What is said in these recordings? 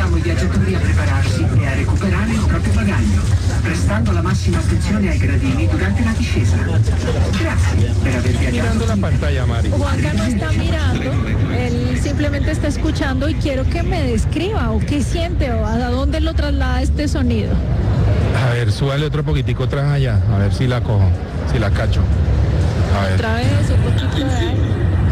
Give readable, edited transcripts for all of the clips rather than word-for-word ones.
invitiamo i viaggiatori a prepararsi e a recuperare il proprio bagaglio, prestando la massima attenzione ai gradini durante la discesa. Grazie per aver viaggiato. Mirando la pantalla, Mari. Juanca no está mirando, él simplemente está escuchando y quiero que me describa o qué siente o a dónde lo traslada este sonido. A ver, súbale otro poquitico atrás allá, a ver si la cojo, si la cacho. A ver. Otra vez un poquito de aire.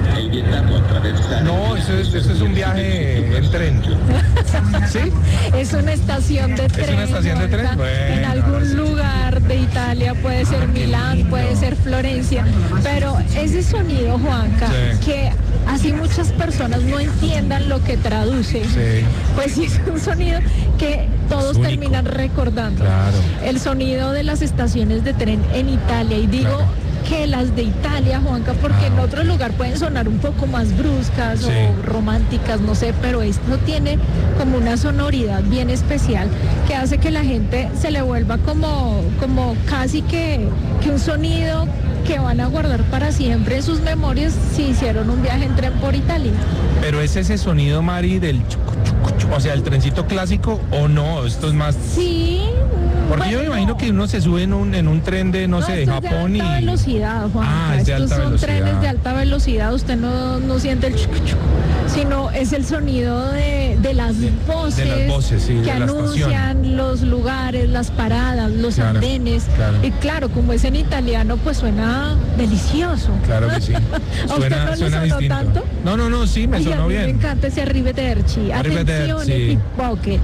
No, eso es un viaje en tren. ¿Sí? Es una estación de tren. ¿Es una estación de tren? Juanca, Bueno, en ahora algún sí. lugar de Italia, puede ser Milán, lindo. puede ser Florencia, pero ese sonido, Juanca, Sí. que así muchas personas no entiendan lo que traduce, Sí. pues sí es un sonido que todos Es único. terminan recordando. Claro. El sonido de las estaciones de tren en Italia, y digo Claro. que las de Italia, Juanca, porque en otro lugar pueden sonar un poco más bruscas Sí. o románticas, no sé, pero esto tiene como una sonoridad bien especial que hace que la gente se le vuelva como casi que un sonido que van a guardar para siempre en sus memorias si hicieron un viaje en tren por Italia. Pero es ese sonido, Mari, del chucu, chucu, chucu, o sea, el trencito clásico, o no, esto es más. Sí. Porque yo me imagino que uno se sube en un tren de, no sé, de esto es Japón de alta velocidad, Juanca. Ah, es de Estos alta son velocidad. trenes de alta velocidad, usted no siente el chucu, chucu, sino es el sonido de las voces, sí, de que la anuncian los lugares, las paradas, los Claro, andenes. claro. Y claro, como es en italiano, pues suena delicioso. Claro que sí. ¿A usted no le sonó distinto. tanto? No, sí, me Ay, a sonó mí me bien. encanta ese arrivederci. Arrivederci. Atención, pickpocket.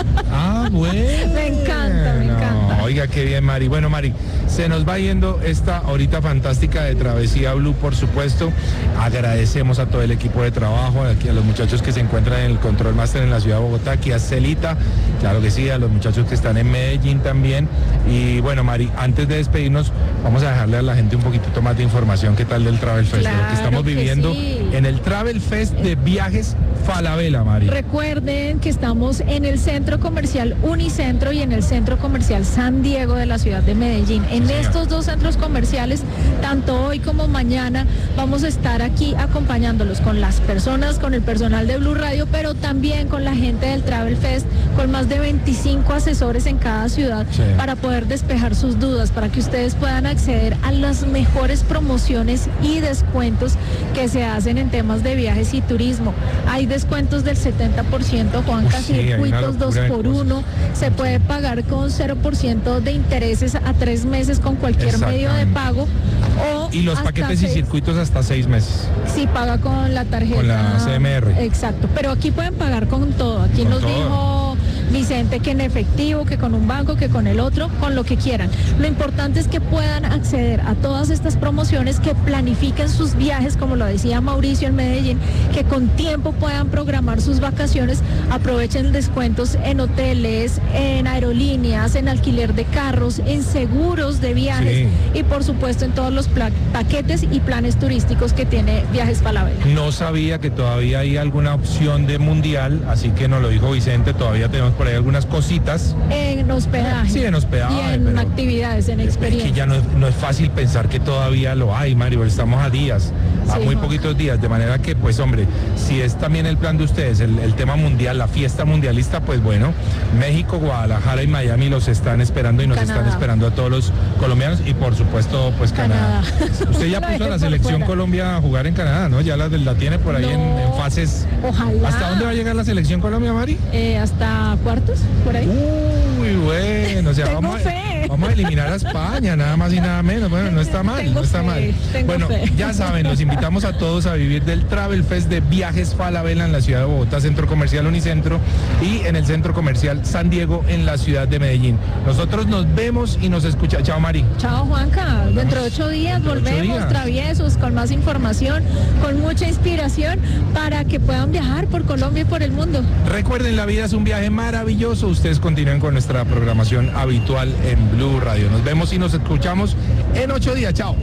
Ah, bueno. Me encanta. Oiga, qué bien, Mari. Bueno, Mari, se nos va yendo esta horita fantástica de Travesía Blue, por supuesto. Agradecemos a todo el equipo de trabajo, aquí a los muchachos que se encuentran en el Control Master en la ciudad de Bogotá, aquí a Celita, claro que sí, a los muchachos que están en Medellín también. Y bueno, Mari, antes de despedirnos, vamos a dejarle a la gente un poquitito más de información, qué tal del Travel Fest, de lo que Claro estamos que viviendo sí. en el Travel Fest de Viajes Falabella, Mari. Recuerden que estamos en el Centro Comercial Unicentro y en el Centro Comercial San Diego de la ciudad de Medellín. En señor. estos dos centros comerciales, tanto hoy como mañana, vamos a estar aquí acompañándolos con las personas, con el personal de Blue Radio, pero también con la gente del Travel Fest, con más de 25 asesores en cada ciudad, Sí. para poder despejar sus dudas, para que ustedes puedan acceder a las mejores promociones y descuentos que se hacen en temas de viajes y turismo. Hay descuentos del 70%, Juanca, Sí, hay una circuitos locura de 2x1, se puede pagar con 0% de intereses a 3 meses con cualquier medio de Exactamente. pago, o Y los hasta paquetes y 6 circuitos hasta 6 meses. si paga con la tarjeta. Con la CMR. Exacto, pero aquí pueden pagar con todo. Aquí Con nos todo. dijo Vicente que en efectivo, que con un banco, que con el otro, con lo que quieran. Lo importante es que puedan acceder a todas estas promociones, que planifiquen sus viajes, como lo decía Mauricio en Medellín, que con tiempo puedan programar sus vacaciones, aprovechen descuentos en hoteles, en aerolíneas, en alquiler de carros, en seguros de viajes Sí. y por supuesto en todos los paquetes y planes turísticos que tiene Viajes Falabella. No sabía que todavía hay alguna opción de mundial, así que nos lo dijo Vicente, todavía tenemos por ahí algunas cositas. En hospedaje. Sí, en hospedaje, y en pero actividades, en Es experiencias. que ya no es fácil pensar que todavía lo hay, Mario, estamos a días, a Sí, muy Juan. poquitos días, de manera que, pues hombre, si es también el plan de ustedes, el tema mundial, la fiesta mundialista, pues bueno, México, Guadalajara y Miami los están esperando y nos Canadá. están esperando a todos los colombianos y por supuesto, pues Canadá. Usted ya Lo puso a dejé la por selección fuera. Colombia a jugar en Canadá, ¿no? Ya la tiene por ahí en No. fases. Ojalá. ¿Hasta dónde va a llegar la selección Colombia, Mari? Hasta cuartos, por ahí. Uy, bueno, o sea, Tengo vamos fe. a eliminar a España, nada más y nada menos. Bueno, no está mal, Tengo no está fe, mal. tengo Bueno, fe. ya saben, los invitamos a todos a vivir del Travel Fest de Viajes Falabella en la ciudad de Bogotá, Centro Comercial Unicentro, y en el Centro Comercial San Diego en la ciudad de Medellín. Nosotros nos vemos y nos escuchamos. Chao, Mari. Chao, Juanca. Dentro de 8 días Dentro de 8 volvemos, días. traviesos, con más información, con mucha inspiración para que puedan viajar por Colombia y por el mundo. Recuerden, la vida es un viaje maravilloso. Ustedes continúen con nuestra programación habitual en Blue Radio. Nos vemos y nos escuchamos en 8 días. Chao.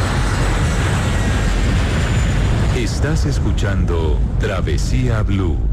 Estás escuchando Travesía Blue.